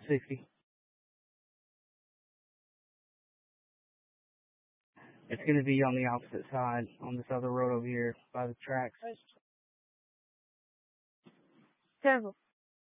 60. It's going to be on the opposite side, on this other road over here by the tracks. Terrible.